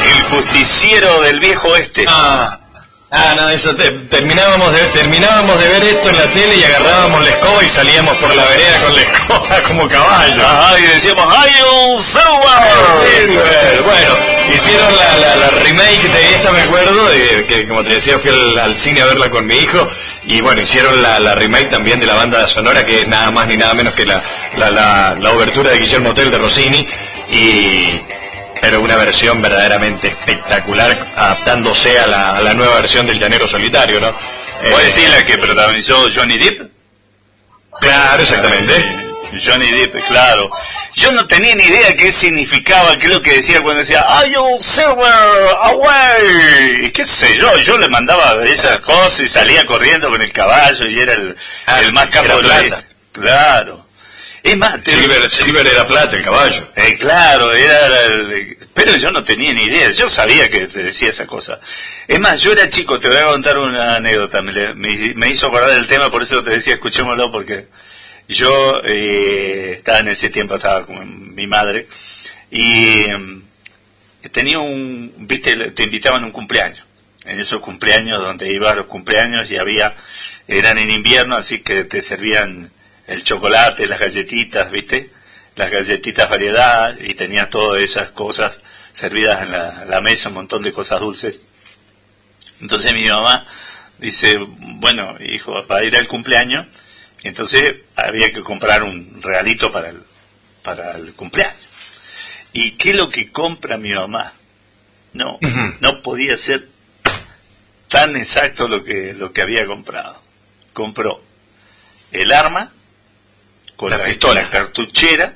El justiciero del viejo oeste. No, eso terminábamos de ver esto en la tele y agarrábamos la escoba y salíamos por la vereda con la escoba como caballo. Y decíamos ¡Hail Silver! Bueno, hicieron la remake de esta, me acuerdo, que como te decía fui al cine a verla con mi hijo, y bueno, hicieron la remake también de la banda sonora, que es nada más ni nada menos que la obertura de Guillermo Tell de Rossini, pero una versión verdaderamente espectacular, adaptándose a la nueva versión del Llanero Solitario, ¿no? ¿Puedes decir la que protagonizó Johnny Depp? Claro, exactamente. Johnny Depp, claro. Yo no tenía ni idea qué significaba, qué es lo que decía cuando decía "Hail Silver, away", qué sé yo le mandaba esas cosas y salía corriendo con el caballo y era el más capo de la... Claro. Es más, Silver era plata, el caballo. Claro, pero yo no tenía ni idea, yo sabía que te decía esa cosa. Es más, yo era chico, te voy a contar una anécdota, me hizo acordar del tema, por eso te decía, escuchémoslo, porque yo estaba en ese tiempo, estaba con mi madre, y tenía viste, te invitaban a un cumpleaños, en esos cumpleaños donde iba a los cumpleaños y eran en invierno, así que te servían el chocolate, las galletitas, ¿viste? Las galletitas variedad, y tenía todas esas cosas servidas en la mesa, un montón de cosas dulces. Entonces mi mamá dice, bueno, hijo, va a ir al cumpleaños, entonces había que comprar un regalito para el cumpleaños. ¿Y qué es lo que compra mi mamá? No podía ser tan exacto lo que había comprado. Compró el arma, con la pistola, la cartuchera,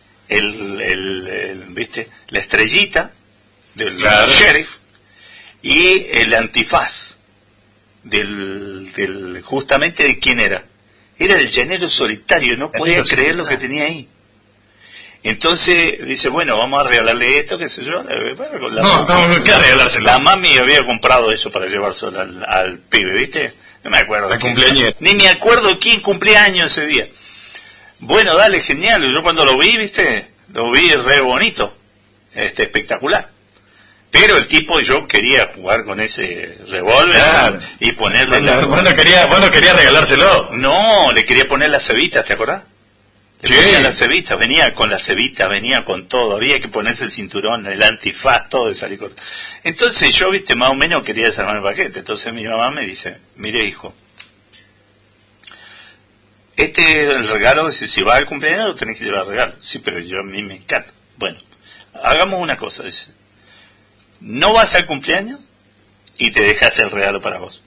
¿viste? La estrellita del sheriff y el antifaz justamente de quién era el Llanero Solitario. No podía creer lo que tenía ahí. Entonces dice, bueno, vamos a regalarle esto, qué sé yo. ¿Qué regalárselo? La mami había comprado eso para llevárselo al pibe, ¿viste? No me acuerdo. Ni me acuerdo quién cumplía años ese día. Bueno, dale, genial. Yo cuando lo vi, ¿viste? Lo vi re bonito, espectacular. Pero el tipo, yo quería jugar con ese revólver y ponerle... ¿Vos no querías regalárselo? No, le quería poner las cebitas, ¿te acordás? Sí. La cebita, venía con la cebita, venía con todo, había que ponerse el cinturón, el antifaz, todo de salir corto. Entonces yo, ¿viste? Más o menos quería desarmar el paquete. Entonces mi mamá me dice, mire, hijo, el regalo, si vas al cumpleaños, lo tenés que llevar el regalo. Sí, pero a mí me encanta. Bueno, hagamos una cosa, dice. No vas al cumpleaños y te dejas el regalo para vos.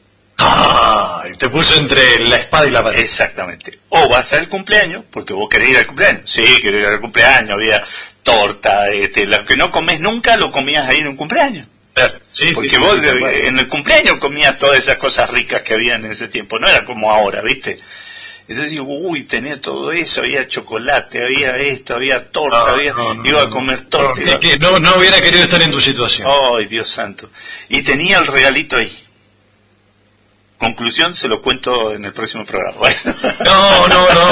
Te puso entre la espada y la pared. Exactamente. O vas al cumpleaños, porque vos querés ir al cumpleaños. Sí, querés ir al cumpleaños, había torta, lo que no comés nunca lo comías ahí en un cumpleaños. Sí, porque vos en el cumpleaños comías todas esas cosas ricas que había en ese tiempo, no era como ahora, ¿viste? Entonces digo, tenía todo eso, había chocolate, había esto, había torta, iba a comer torta. No hubiera querido estar en tu situación. Ay, Dios santo. Y tenía el regalito ahí. Conclusión, se lo cuento en el próximo programa. No.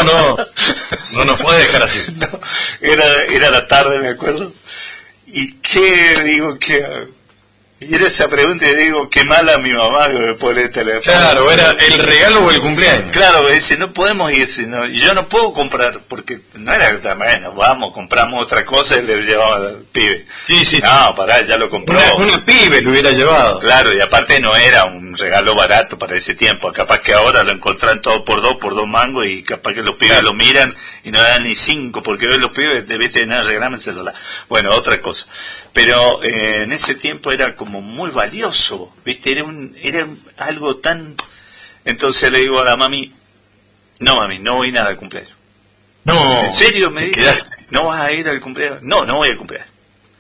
No nos puede dejar así. No, era la tarde, me acuerdo. ¿Y qué digo? Y era esa pregunta y digo, qué mala mi mamá que me pone el teléfono. Claro, era el regalo o el cumpleaños. Claro, me dice, no podemos ir, yo no puedo comprar, porque no era, bueno, compramos otra cosa y le llevaba al pibe. Sí. No, pará, ya lo compró. Una pibe lo hubiera llevado. Claro, y aparte no era un regalo barato para ese tiempo, capaz que ahora lo encontrán todo por dos mangos y capaz que los pibes lo miran y no dan ni 5, porque hoy los pibes debes tener regalarme el celular. Bueno, otra cosa. Pero en ese tiempo era como muy valioso, ¿viste? Era algo tan... Entonces le digo a la mami, no voy nada al cumpleaños. No. ¿En serio? Me dice, ¿no vas a ir al cumpleaños? No voy al cumpleaños.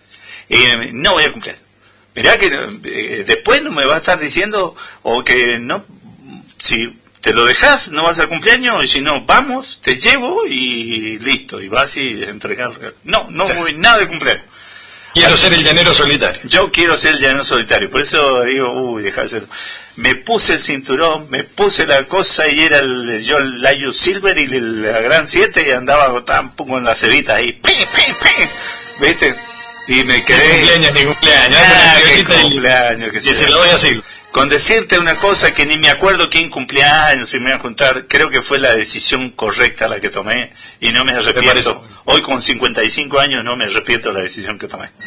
No voy al cumpleaños. Mirá que después no me va a estar diciendo, o que no, si te lo dejas, no vas al cumpleaños, y si no, vamos, te llevo y listo, y vas y entregas. No voy nada al cumpleaños. Quiero ser el Llanero Solitario. Yo quiero ser el Llanero Solitario. Por eso digo, deja de ser. Me puse el cinturón, me puse la cosa y era yo el Layu Silver y la Gran 7 y andaba tan poco en la cebita ahí. ¡Pim! ¿Viste? Y me quedé... Ni cumpleaños. Qué cumpleaños, que se lo doy así. Con decirte una cosa que ni me acuerdo quién cumplía años y me iba a juntar, creo que fue la decisión correcta la que tomé y no me arrepiento. Hoy con 55 años no me arrepiento de la decisión que tomé.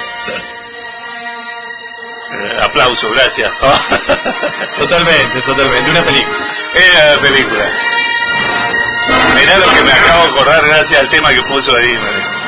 Aplauso, gracias. Totalmente, una película. Era la película. Mirá lo que me acabo de acordar gracias al tema que puso ahí.